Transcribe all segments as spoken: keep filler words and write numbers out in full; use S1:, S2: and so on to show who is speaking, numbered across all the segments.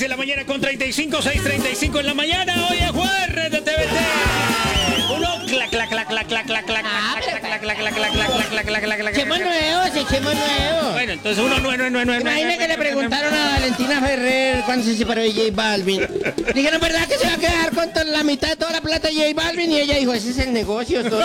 S1: de la mañana con treinta y cinco, seis treinta y cinco en la mañana. Hoy es jueves de T V T. Uno, clac, clac, clac, clac, clac, clac, clac, clac, clac, clac, clac, clac, clac, clac, clac, clac, clac.
S2: Echemos nuevos, echemos nuevos.
S1: Bueno, entonces uno nueve, nueve, nueve.
S2: Imagínate que le preguntaron a Valentina Ferrer cuando se separó de J Balvin. Dijeron, ¿verdad que se va a quedar con toda la mitad de toda la plata de J Balvin? Y ella dijo, ese es el negocio. Todo.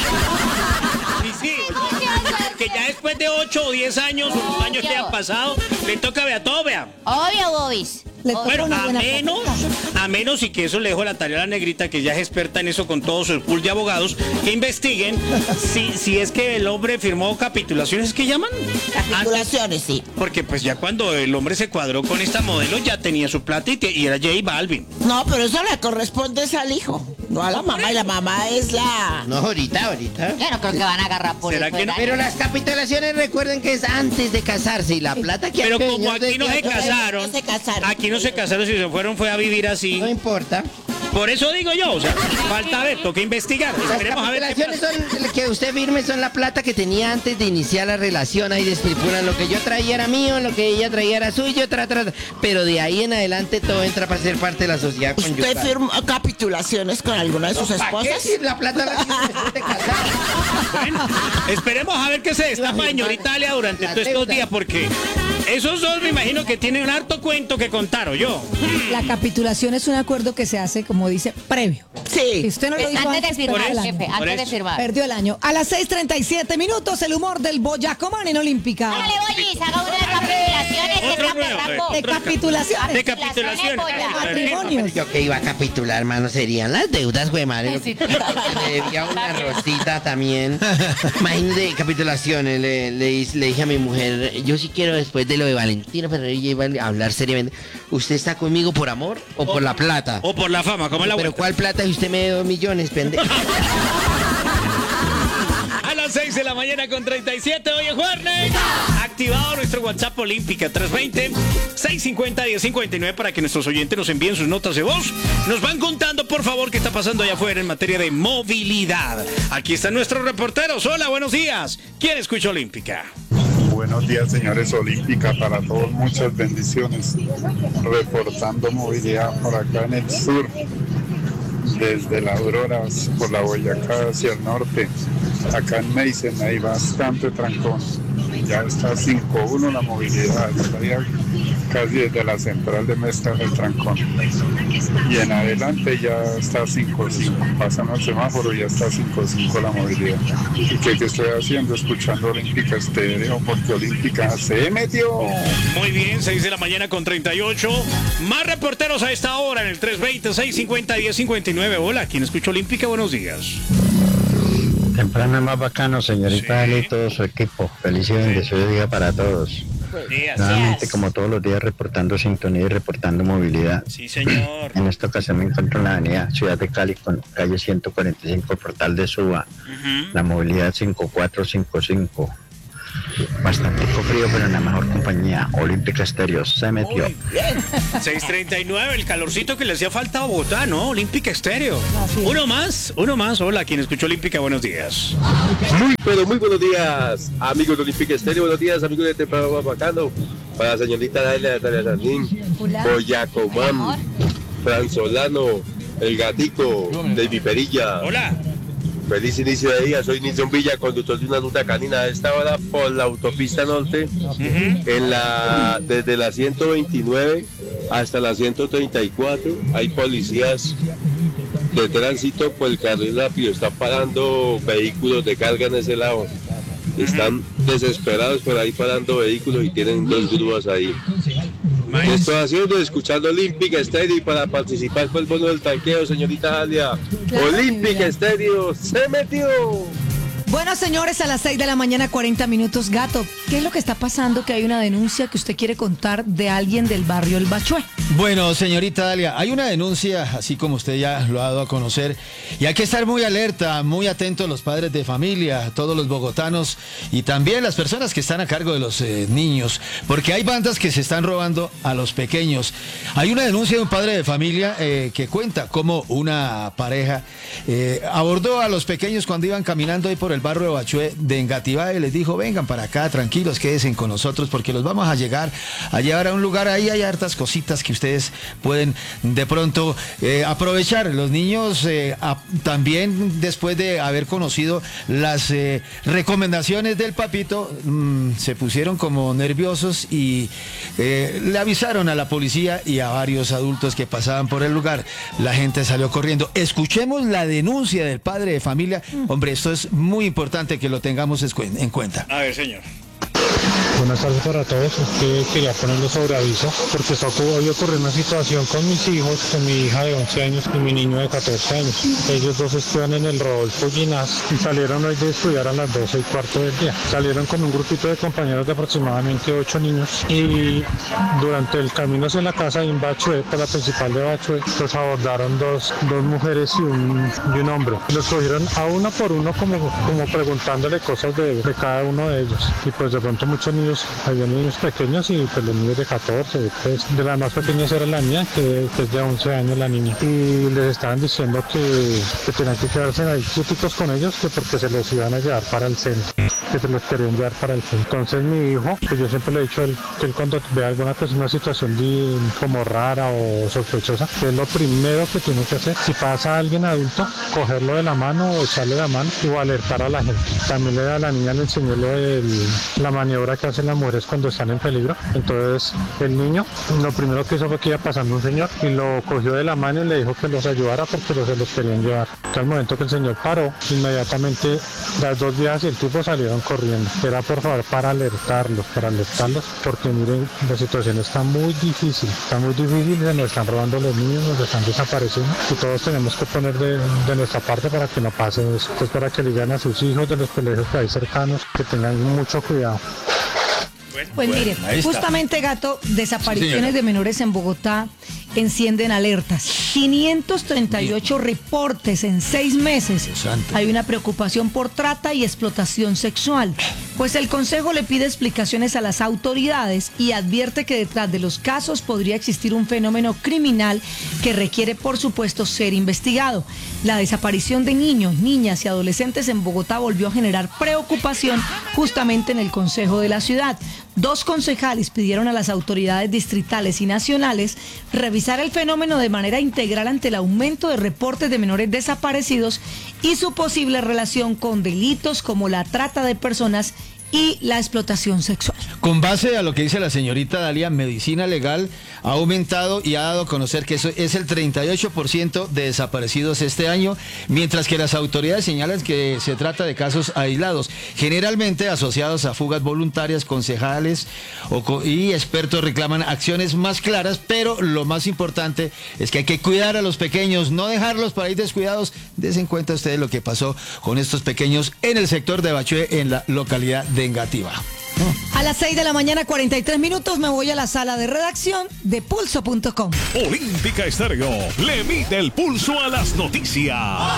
S1: Sí, sí. Que ya después de ocho o diez años, unos años que han pasado, le toca ver a todo, vea.
S3: Obvio, Bobis.
S1: Bueno, a menos, a menos y que eso le dejo la tarea a la negrita, que ya es experta en eso con todo su pool de abogados, que investiguen si, si es que el hombre firmó capitulaciones, ¿qué llaman?
S3: Capitulaciones, sí.
S1: Porque pues ya cuando el hombre se cuadró con esta modelo ya tenía su plata y, te, y era J Balvin.
S3: No, pero eso le corresponde es al hijo, no a la mamá, y la mamá es la...
S2: No, ahorita, ahorita.
S3: Yo no creo que van a agarrar por
S1: ¿Será
S3: eso,
S1: que no?
S2: Pero las capitulaciones recuerden que es antes de casarse y la plata que
S1: Pero
S2: aquellos
S1: como aquí no se
S2: de-
S1: casaron,
S3: no se casaron.
S1: aquí no se casaron, si se fueron fue a vivir así.
S2: No importa.
S1: Por eso digo yo, o sea, falta ver, toca investigar.
S2: Las
S1: Esperemos a ver qué
S2: capitulaciones
S1: pasa.
S2: son, que usted firme son la plata que tenía antes de iniciar la relación. Ahí despripulan lo que yo traía era mío, lo que ella traía era suyo, tra, tra, tra. Pero de ahí en adelante todo entra para ser parte de la sociedad conyugal.
S3: ¿Usted firmó capitulaciones con alguna de sus
S2: ¿Para qué
S3: esposas?
S2: si la plata la tiene después de casar?
S1: Bueno, esperemos a ver qué se destapa, señorita Alia, durante
S2: La
S1: todos estos
S2: deuda.
S1: días, porque esos dos me imagino que tienen un harto cuento que contar, ¿o yo?
S4: La capitulación es un acuerdo que se hace, como dice, previo.
S3: Sí.
S4: Si usted no lo dijo
S5: Antes de
S4: antes,
S5: firmar,
S4: perdió el
S5: jefe,
S4: año.
S1: Por
S5: antes de
S1: eso.
S5: firmar.
S4: Perdió el año. A las seis treinta y siete minutos, el humor del Boyacomán en Olímpica.
S5: Hágale, Bollis, haga una de capitulaciones que
S1: Otro
S5: está
S1: nuevo,
S5: perraco.
S4: De
S1: otro
S4: capitulaciones.
S1: De capitulaciones.
S4: Matrimonios.
S2: Yo que iba a capitular, hermano, serían las deudas, güey, madre.
S5: Sí,
S2: Le debía una rosita también. Imagínate, capitulaciones. Le, le, hice- le dije a mi mujer, yo sí quiero después de lo de Valentina Ferrer y J Balvin, hablar seriamente. ¿Usted está conmigo por amor o por la plata?
S1: O por la fama, como es la
S2: Pero
S1: vuelta.
S2: ¿cuál plata si usted me dio dos millones, pendejo?
S1: A las seis de la mañana con treinta y siete, hoy es jueves. Activado nuestro WhatsApp Olímpica tres veinte, seiscientos cincuenta, diez cincuenta y nueve para que nuestros oyentes nos envíen sus notas de voz. Nos van contando, por favor, qué está pasando allá afuera en materia de movilidad. Aquí están nuestros reporteros. Hola, buenos días. ¿Quién escucha Olímpica?
S6: Buenos días, señores Olímpica, para todos muchas bendiciones. Reportando movilidad por acá en el sur, desde la Aurora por la Boyacá hacia el norte. Acá en Meisen hay bastante trancón. Ya está cinco uno la movilidad, estaría casi desde la central de Mezclas del trancón. Y en adelante ya está cinco cinco. Pasan el semáforo y ya está cinco cinco la movilidad. ¿Y qué, qué estoy haciendo? Escuchando Olímpica Estéreo, porque Olímpica se metió.
S1: Muy bien, seis de la mañana con treinta y ocho. Más reporteros a esta hora en el tres veinte, seiscientos cincuenta, diez cincuenta y nueve. Hola, ¿quién escucha Olímpica? Buenos días.
S7: Temprano es más bacano, señorita
S1: Sí.
S7: Ali y todo su equipo. Feliz y bendecido día para todos.
S1: Días.
S7: Nuevamente, como todos los días, reportando sintonía y reportando movilidad.
S1: Sí, señor.
S7: En esta ocasión me encuentro en la avenida Ciudad de Cali con calle ciento cuarenta y cinco, Portal de Suba. La movilidad cinco cuatro cinco cinco. Bastante frío, pero en la mejor compañía. Olímpica Estéreo se metió.
S1: seiscientos treinta y nueve, el calorcito que le hacía falta a Bogotá, ¿no? Olímpica Estéreo.
S4: Así es.
S1: Uno más, uno más. Hola, ¿quién escuchó Olímpica? Buenos días.
S8: Muy, pero muy buenos días, amigos de Olímpica Estéreo. Buenos días, amigos de Temprano Bacano. Para la señorita Dalia Natalia Sandín,
S4: Hola.
S8: Boyacomán, Fran Solano, El Gatico, David Perilla.
S1: Hola.
S8: Feliz inicio de día. Soy Nilson Villa, conductor de una ruta canina. A esta hora por la autopista norte, en la, desde la ciento veintinueve hasta la ciento treinta y cuatro, hay policías de tránsito por el carril rápido. Están parando vehículos de carga en ese lado. Están desesperados por ahí parando vehículos y tienen dos grúas ahí. ¿Qué estoy haciendo? Escuchando Olímpica Estéreo, y para participar por el bono del tanqueo, señorita Alia.
S4: Claro,
S8: Olímpica
S4: señora.
S8: Estéreo se metió.
S4: Bueno, señores, a las seis de la mañana, cuarenta minutos. Gato, ¿qué es lo que está pasando? Que hay una denuncia que usted quiere contar de alguien del barrio El Bachué.
S9: Bueno, señorita Dalia, hay una denuncia, así como usted ya lo ha dado a conocer, y hay que estar muy alerta, muy atentos los padres de familia, todos los bogotanos y también las personas que están a cargo de los eh, niños, porque hay bandas que se están robando a los pequeños. Hay una denuncia de un padre de familia eh, que cuenta cómo una pareja eh, abordó a los pequeños cuando iban caminando ahí por el barrio de Bachué de Engativá y les dijo, vengan para acá, tranquilos, quédense con nosotros porque los vamos a llegar a llevar a un lugar, ahí hay hartas cositas que ustedes pueden de pronto eh, aprovechar. Los niños eh, a, también después de haber conocido las eh, recomendaciones del papito, mmm, se pusieron como nerviosos y eh, le avisaron a la policía y a varios adultos que pasaban por el lugar. La gente salió corriendo. Escuchemos la denuncia del padre de familia. Hombre, esto es muy importante que lo tengamos en cuenta.
S1: A ver, señor.
S10: Buenas tardes para todos. Que quería ponerlo sobre aviso porque está hoy ocurrió una situación con mis hijos, con mi hija de once años y mi niño de catorce años. Ellos dos estudian en el Rodolfo Ginás y salieron hoy de estudiar a las doce y cuarto del día. Salieron con un grupito de compañeros de aproximadamente ocho niños y durante el camino hacia la casa en Bachué, por la principal de Bachué, los abordaron dos, dos mujeres y un, y un hombre. Los cogieron a uno por uno como, como preguntándole cosas de, de cada uno de ellos. Y pues de pronto muchos niños, había niños pequeños y pues los niños de catorce, pues, de las más pequeñas era la niña, que, que es de once años la niña. Y les estaban diciendo que, que tenían que quedarse ahí quieticos con ellos, que porque se los iban a llevar para el centro, que se los querían llevar para el centro. Entonces mi hijo, que yo siempre le he dicho a él, que él cuando ve alguna cosa, una situación de, como rara o sospechosa, que es lo primero que tiene que hacer. Si pasa alguien adulto, cogerlo de la mano o echarle la mano o alertar a la gente. También le, a la niña le enseñó lo de la maniobra que hacen las mujeres cuando están en peligro. Entonces el niño lo primero que hizo fue que iba pasando un señor y lo cogió de la mano y le dijo que los ayudara porque los, se los querían llevar. Que al momento que el señor paró, inmediatamente las dos viejas y el tipo salieron corriendo. Era por favor para alertarlos, para alertarlos, porque miren, la situación está muy difícil, está muy difícil, se nos están robando los niños, nos están desapareciendo y todos tenemos que poner de, de nuestra parte para que no pase eso. Pues para que le digan a sus hijos de los colegios que hay cercanos que tengan mucho cuidado.
S4: Pues mire, justamente, Gato, desapariciones
S9: Sí,
S4: de menores en Bogotá encienden alertas. quinientos treinta y ocho reportes en seis meses.
S9: Santo.
S4: Hay una preocupación por trata y explotación sexual. Pues el Consejo le pide explicaciones a las autoridades y advierte que detrás de los casos podría existir un fenómeno criminal que requiere, por supuesto, ser investigado. La desaparición de niños, niñas y adolescentes en Bogotá volvió a generar preocupación justamente en el Consejo de la ciudad. Dos concejales pidieron a las autoridades distritales y nacionales revisar el fenómeno de manera integral ante el aumento de reportes de menores desaparecidos y su posible relación con delitos como la trata de personas y la explotación sexual.
S9: Con base a lo que dice la señorita Dalia, Medicina Legal ha aumentado y ha dado a conocer que eso es el treinta y ocho por ciento de desaparecidos este año, mientras que las autoridades señalan que se trata de casos aislados, generalmente asociados a fugas voluntarias. Concejales o, y expertos reclaman acciones más claras, pero lo más importante es que hay que cuidar a los pequeños, no dejarlos para ir descuidados. Desen cuenta ustedes lo que pasó con estos pequeños en el sector de Bachué, en la localidad de Engativá.
S4: A las seis de la mañana, cuarenta y tres minutos, me voy a la sala de redacción de pulso punto com.
S11: Olímpica Estéreo le mide el pulso a las noticias.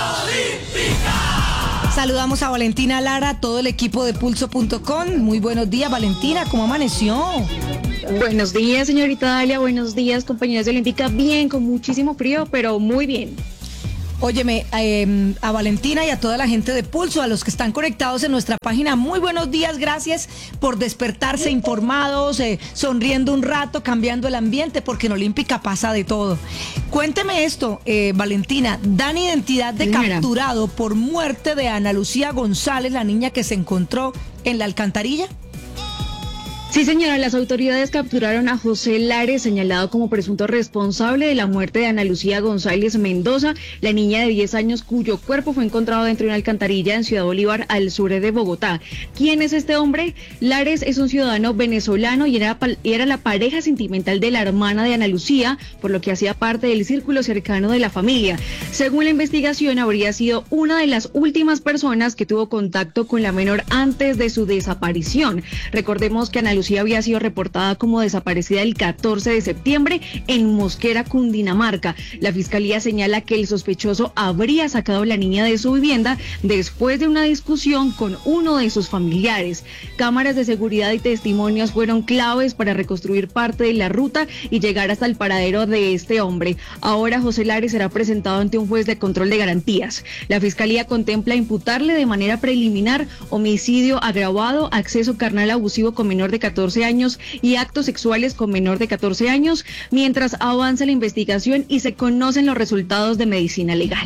S11: ¡Olímpica!
S4: Saludamos a Valentina Lara, todo el equipo de pulso punto com. Muy buenos días, Valentina, ¿cómo amaneció?
S12: Buenos días, señorita Dalia, buenos días, compañeros de Olímpica. Bien, con muchísimo frío, pero muy bien.
S4: Óyeme, eh, a Valentina y a toda la gente de Pulso, a los que están conectados en nuestra página, muy buenos días, gracias por despertarse informados, eh, sonriendo un rato, cambiando el ambiente, porque en Olímpica pasa de todo. Cuénteme esto, eh, Valentina, dan identidad de
S12: Señora.
S4: capturado por muerte de Ana Lucía González, la niña que se encontró en la alcantarilla.
S12: Sí, señora, las autoridades capturaron a José Lares, señalado como presunto responsable de la muerte de Ana Lucía González Mendoza, la niña de diez años cuyo cuerpo fue encontrado dentro de una alcantarilla en Ciudad Bolívar, al sur de Bogotá. ¿Quién es este hombre? Lares es un ciudadano venezolano y era, era la pareja sentimental de la hermana de Ana Lucía, por lo que hacía parte del círculo cercano de la familia. Según la investigación, habría sido una de las últimas personas que tuvo contacto con la menor antes de su desaparición. Recordemos que Ana Lucía Lucía había sido reportada como desaparecida el catorce de septiembre en Mosquera, Cundinamarca. La fiscalía señala que el sospechoso habría sacado a la niña de su vivienda después de una discusión con uno de sus familiares. Cámaras de seguridad y testimonios fueron claves para reconstruir parte de la ruta y llegar hasta el paradero de este hombre. Ahora José Lares será presentado ante un juez de control de garantías. La fiscalía contempla imputarle de manera preliminar homicidio agravado, acceso carnal abusivo con menor de catorce catorce años y actos sexuales con menor de catorce años, mientras avanza la investigación y se conocen los resultados de medicina legal.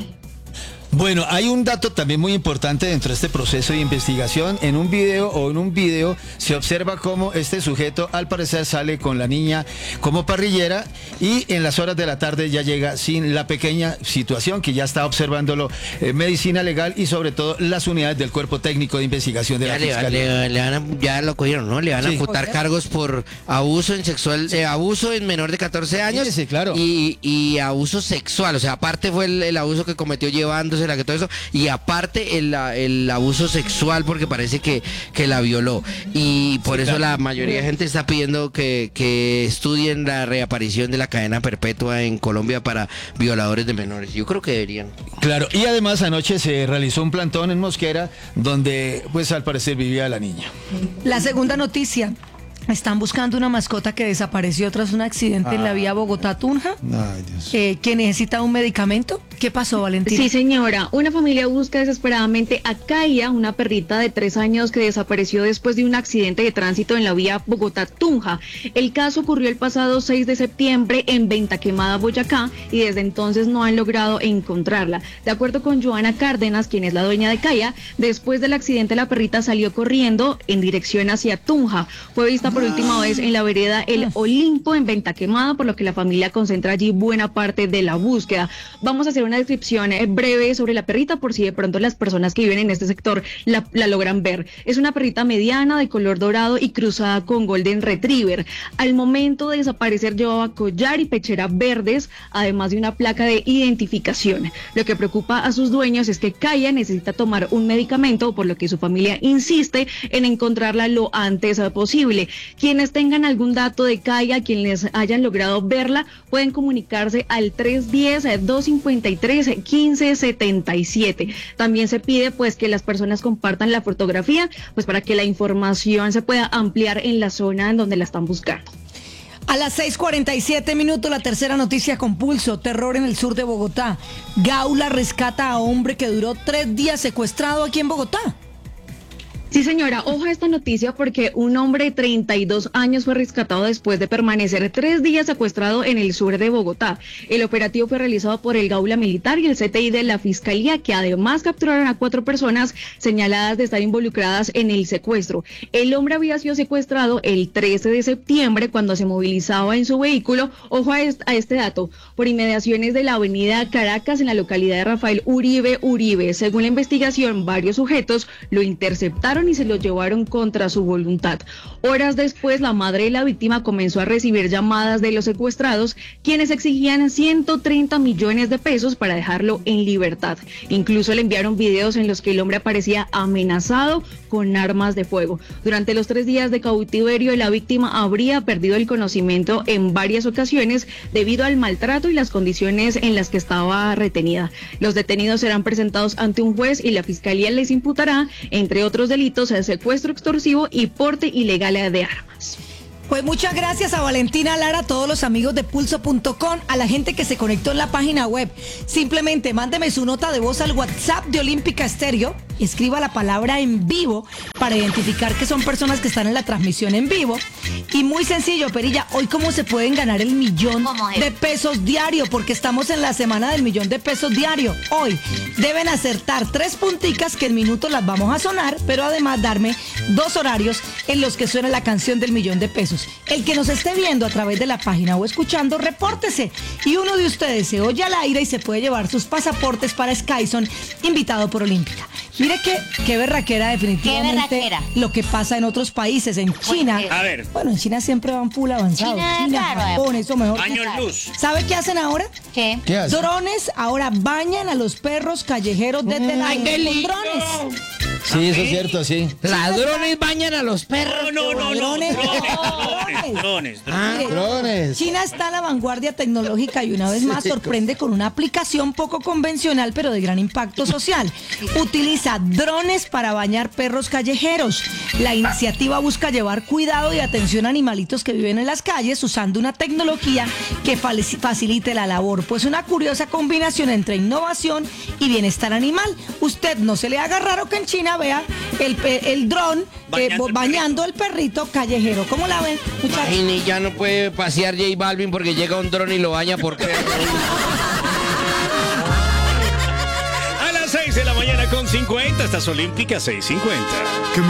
S9: Bueno, hay un dato también muy importante dentro de este proceso de investigación. En un video o en un video se observa cómo este sujeto al parecer sale con la niña como parrillera y en las horas de la tarde ya llega sin la pequeña situación que ya está observándolo eh, medicina legal y sobre todo las unidades del Cuerpo Técnico de Investigación de
S2: ya
S9: la
S2: le,
S9: Fiscalía.
S2: le, le van a, ya lo cogieron, ¿no? Le van a
S9: Sí.
S2: imputar cargos por abuso en sexual, eh, abuso en menor de catorce años.
S9: Sí, claro.
S2: Y, y abuso sexual, o sea, aparte fue el, el abuso que cometió llevándose la que todo eso, y aparte el, el abuso sexual porque parece que, que la violó. Y por
S9: Sí,
S2: eso
S9: claro.
S2: la mayoría de gente está pidiendo que, que estudien la reaparición de la cadena perpetua en Colombia para violadores de menores. Yo creo que deberían.
S9: Claro, y además anoche se realizó un plantón en Mosquera donde pues al parecer vivía la niña.
S4: La segunda noticia. Están buscando una mascota que desapareció tras un accidente en la vía Bogotá-Tunja,
S9: Ay, Dios.
S4: eh, que necesita un medicamento. ¿Qué pasó, Valentina?
S12: Sí, señora. Una familia busca desesperadamente a Kaya, una perrita de tres años que desapareció después de un accidente de tránsito en la vía Bogotá-Tunja. El caso ocurrió el pasado seis de septiembre en Venta Quemada, Boyacá, y desde entonces no han logrado encontrarla. De acuerdo con Joana Cárdenas, quien es la dueña de Kaya, después del accidente la perrita salió corriendo en dirección hacia Tunja. Fue vista por última vez en la vereda El Olimpo en Venta Quemada, por lo que la familia concentra allí buena parte de la búsqueda. Vamos a hacer una descripción eh, breve sobre la perrita por si de pronto las personas que viven en este sector la, la logran ver. Es una perrita mediana de color dorado y cruzada con Golden Retriever. Al momento de desaparecer llevaba collar y pechera verdes, además de una placa de identificación. Lo que preocupa a sus dueños es que Kaya necesita tomar un medicamento, por lo que su familia insiste en encontrarla lo antes posible. Quienes tengan algún dato de Kaya, quienes hayan logrado verla, pueden comunicarse al tres uno cero, dos cinco tres, uno cinco siete siete. También se pide pues que las personas compartan la fotografía, pues para que la información se pueda ampliar en la zona en donde la están buscando.
S4: A las seis cuarenta y siete minutos, la tercera noticia con pulso. Terror en el sur de Bogotá. Gaula rescata a hombre que duró tres días secuestrado aquí en Bogotá.
S12: Sí, señora, ojo a esta noticia porque un hombre de treinta y dos años fue rescatado después de permanecer tres días secuestrado en el sur de Bogotá. El operativo fue realizado por el Gaula Militar y el C T I de la Fiscalía, que además capturaron a cuatro personas señaladas de estar involucradas en el secuestro. El hombre había sido secuestrado el trece de septiembre cuando se movilizaba en su vehículo, ojo a este, a este dato, por inmediaciones de la avenida Caracas en la localidad de Rafael Uribe Uribe. Según la investigación, varios sujetos lo interceptaron y se lo llevaron contra su voluntad. Horas después, la madre de la víctima comenzó a recibir llamadas de los secuestrados, quienes exigían ciento treinta millones de pesos para dejarlo en libertad. Incluso le enviaron videos en los que el hombre aparecía amenazado con armas de fuego. Durante los tres días de cautiverio, la víctima habría perdido el conocimiento en varias ocasiones debido al maltrato y las condiciones en las que estaba retenida. Los detenidos serán presentados ante un juez y la fiscalía les imputará, entre otros delitos, el secuestro extorsivo y porte ilegal de armas.
S4: Pues muchas gracias a Valentina Lara, a todos los amigos de pulso punto com, a la gente que se conectó en la página web. Simplemente mándeme su nota de voz al WhatsApp de Olímpica Estéreo, escriba la palabra en vivo para identificar que son personas que están en la transmisión en vivo. Y muy sencillo, Perilla, hoy cómo se pueden ganar el millón de pesos diario, porque estamos en la semana del millón de pesos diario. Hoy deben acertar tres punticas que en minutos las vamos a sonar, pero además darme dos horarios en los que suena la canción del millón de pesos. El que nos esté viendo a través de la página o escuchando, repórtese. Y uno de ustedes se oye al aire y se puede llevar sus pasaportes para Skyson, invitado por Olímpica. Mire que, qué berraquera definitivamente
S5: Qué berraquera.
S4: lo que pasa en otros países. En China,
S1: A ver.
S4: bueno, en China siempre van full avanzados.
S5: China,
S4: China,
S5: claro,
S4: Japón, eso mejor. que-
S1: Años luz.
S4: ¿Sabe qué hacen ahora?
S5: ¿Qué?
S9: ¿Qué hace?
S4: Drones ahora bañan a los perros callejeros desde la
S2: ¡Ay, qué
S4: con
S2: lindo!
S4: drones.
S9: Sí, eso es cierto, sí.
S2: Ladrones bañan a los perros.
S1: No, no, no, no.
S4: Drones.
S1: Drones, drones, drones.
S2: Ah,
S4: Mire,
S9: Drones.
S4: China está a la vanguardia tecnológica y una vez más sorprende con una aplicación poco convencional pero de gran impacto social. Utiliza drones para bañar perros callejeros. La iniciativa busca llevar cuidado y atención a animalitos que viven en las calles usando una tecnología que facilite la labor. Pues una curiosa combinación entre innovación y bienestar animal. Usted no se le haga raro que en China vea el, el dron bañando, eh, bañando el, perrito. el perrito callejero. ¿Cómo la ven, muchachos?
S2: Imagine, ya no puede pasear J Balvin porque llega un dron y lo baña por perro.
S1: A las seis de la mañana con cincuenta, estas Olímpicas seis cincuenta.